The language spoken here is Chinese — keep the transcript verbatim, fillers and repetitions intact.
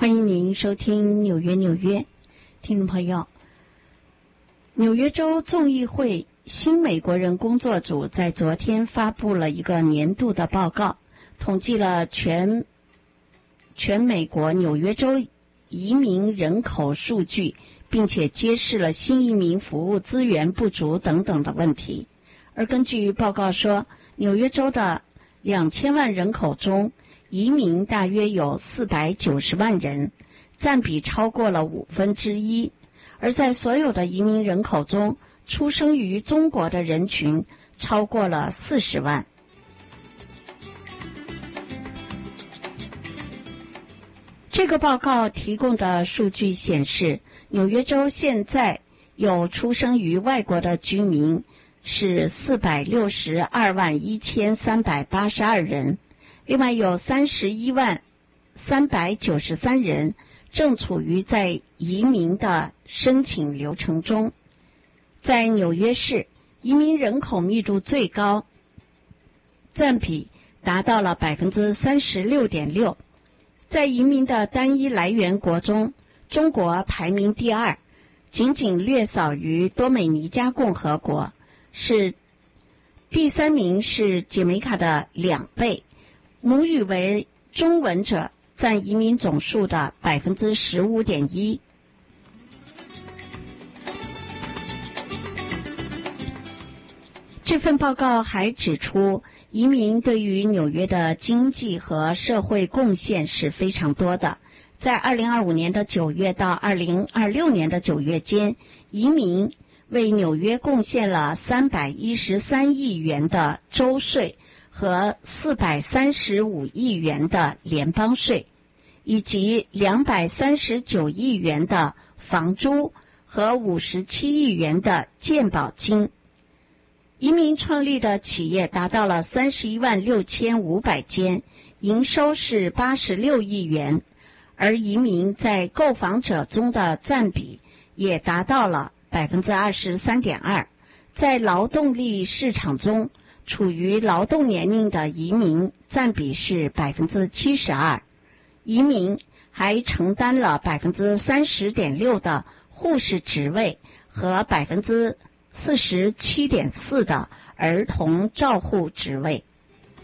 欢迎您收听纽约纽约。听众朋友，纽约州众议会新美国人工作组在昨天发布了一个年度的报告，统计了全全美国纽约州移民人口数据，并且揭示了新移民服务资源不足等等的问题。而根据报告说，纽约州的两千万人口中，移民大约有四百九十万人，占比超过了五分之一。而在所有的移民人口中，出生于中国的人群超过了四十万。这个报告提供的数据显示，纽约州现在有出生于外国的居民是四百六十二万一千三百八十二人，另外有三十一万三百九十三人正处于在移民的申请流程中。在纽约市，移民人口密度最高，占比达到了 百分之三十六点六。 在移民的单一来源国中，中国排名第二，仅仅略少于多美尼加共和国，是第三名是杰梅卡的两倍。母语为中文者占移民总数的 百分之十五点一。 这份报告还指出，移民对于纽约的经济和社会贡献是非常多的。在二零二五年的九月到二零二六年的九月间，移民为纽约贡献了三百一十三亿元的州税和四百三十五亿元的联邦税，以及两百三十九亿元的房租和五十七亿元的健保金。移民创立的企业达到了三十一万六千五百间，营收是八十六亿元，而移民在购房者中的占比也达到了 百分之二十三点二。 在劳动力市场中，处于劳动年龄的移民占比是 百分之七十二。 移民还承担了 百分之三十点六 的护士职位和 百分之四十七点四 的儿童照护职位。